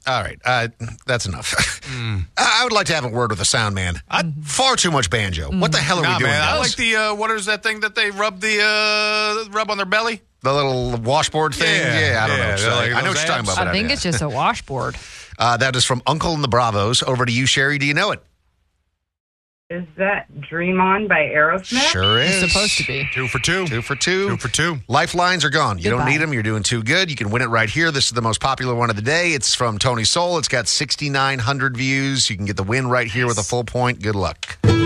All right. That's enough. I would like to have a word with the sound man. Far too much banjo. What the hell are we doing, man, I guys? like the, what is that thing that they rub on their belly? The little washboard thing? Yeah, I don't know. Like I know what you're talking about. I think it's just a washboard. That is from Uncle and the Bravos. Over to you, Sherry. Do you know it? Is that Dream On by Aerosmith? Sure is. It's supposed to be. 2 for 2. 2 for 2. 2 for 2. Lifelines are gone. You don't Goodbye. need them. You're doing too good. You can win it right here. This is the most popular one of the day. It's from Tony Soul. It's got 6,900 views. You can get the win right here with a full point. Good luck.